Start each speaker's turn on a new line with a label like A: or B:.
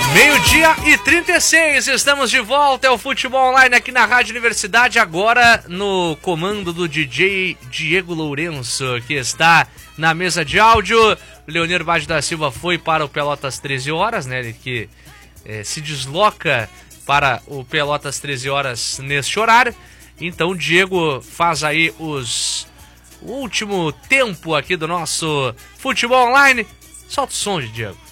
A: Meio-dia e 36, estamos de volta, é o Futebol Online aqui na Rádio Universidade, agora no comando do DJ Diego Lourenço, que está na mesa de áudio. O Leonir Bade da Silva foi para o Pelotas 13 horas, né, ele que se desloca para o Pelotas 13 horas neste horário. Então o Diego faz aí o último tempo aqui do nosso Futebol Online. Solta o som, Diego.